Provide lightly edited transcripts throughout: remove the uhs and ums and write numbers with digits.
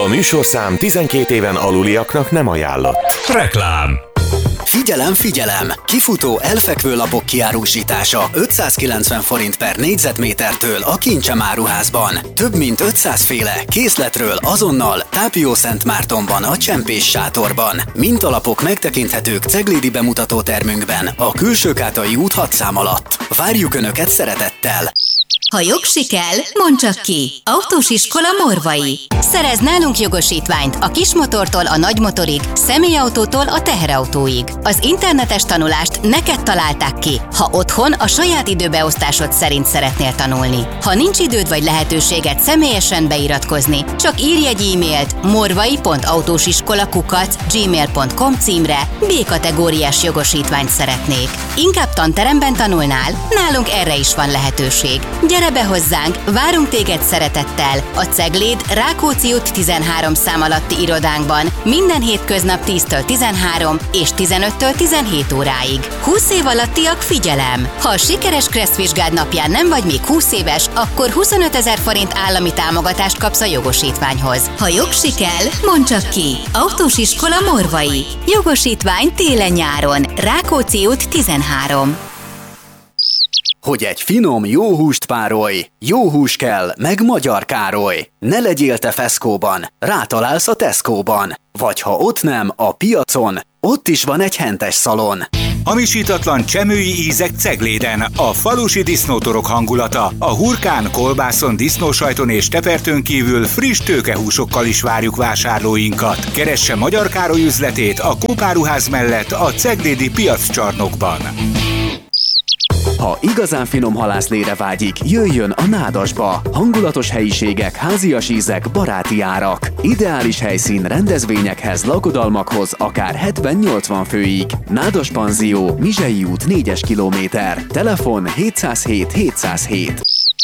műsorszám 12 éven aluliaknak nem ajánlott. Reklám. Figyelem, figyelem! Kifutó elfekvő lapok kiárusítása 590 forint per négyzetmétertől a Kincsem áruházban. Több mint 500 féle készletről azonnal Tápiószentmártonban a Csempés sátorban. Mintalapok megtekinthetők ceglédi bemutatótermünkben a Külsőkátai út 6 szám alatt. Várjuk Önöket szeretettel! Ha jogsi kell, mondd csak ki! Autós iskola Morvai. Szerez nálunk jogosítványt a kismotortól a nagymotorig, személyautótól a teherautóig. Az internetes tanulást neked találták ki, ha otthon a saját időbeosztásod szerint szeretnél tanulni. Ha nincs időd vagy lehetőséged személyesen beiratkozni, csak írj egy e-mailt morvai.autósiskola@gmail.com címre, B-kategóriás jogosítványt szeretnék. Inkább tanteremben tanulnál? Nálunk erre is van lehetőség. Gyere be hozzánk, várunk téged szeretettel a Cegléd Rákóczi út 13 szám alatti irodánkban minden hétköznap 10-től 13 és 15-től 17 óráig. 20 év alattiak figyelem! Ha a sikeres kresszvizsgád napján nem vagy még 20 éves, akkor 25 000 forint állami támogatást kapsz a jogosítványhoz. Ha jogsi kell, mondd csak ki! Autós iskola Morvai. Jogosítvány télen-nyáron. Rákóczi út 13. Hogy egy finom, jó húst párolj, jó hús kell, meg Magyar Károly. Ne legyél te feszkóban, rátalálsz a Tesco-ban. Vagy ha ott nem, a piacon, ott is van egy hentes szalon. Hamisítatlan csemői ízek Cegléden, a falusi disznótorok hangulata. A hurkán, kolbászon, disznósajton és tepertőn kívül friss tőkehúsokkal is várjuk vásárlóinkat. Keresse Magyar Károly üzletét a Kopáruház mellett a ceglédi piaccsarnokban. Ha igazán finom halászlére vágyik, jöjjön a Nádasba. Hangulatos helyiségek, házias ízek, baráti árak. Ideális helyszín rendezvényekhez, lakodalmakhoz akár 70-80 főig. Nádas Panzió, Mizsei út 4-es kilométer. Telefon 707 707.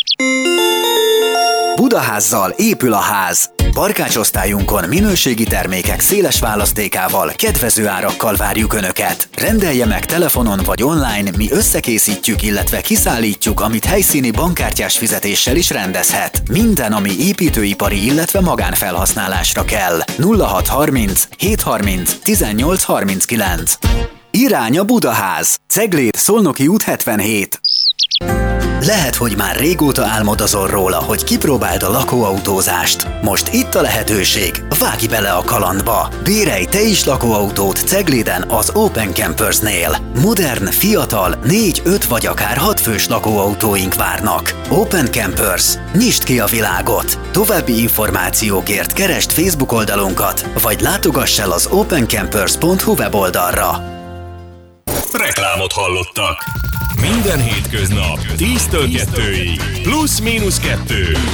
Budaházzal épül a ház. Barkácsosztályunkon minőségi termékek széles választékával, kedvező árakkal várjuk Önöket. Rendelje meg telefonon vagy online, mi összekészítjük, illetve kiszállítjuk, amit helyszíni bankkártyás fizetéssel is rendezhet. Minden, ami építőipari, illetve magánfelhasználásra kell. 0630 730 1839. Irány a Budaház. Cegléd, Szolnoki út 77. Lehet, hogy már régóta álmodozol róla, hogy kipróbáld a lakóautózást. Most itt a lehetőség, vágj bele a kalandba. Bérelj te is lakóautót Cegléden az Open Campersnél. Modern, fiatal, 4, 5 vagy akár 6 fős lakóautóink várnak. Open Campers. Nyisd ki a világot! További információkért keresd Facebook oldalunkat, vagy látogass el az opencampers.hu weboldalra. Reklámot hallottak. Minden hétköznap 10-től 2-ig. Plusz-minusz 2.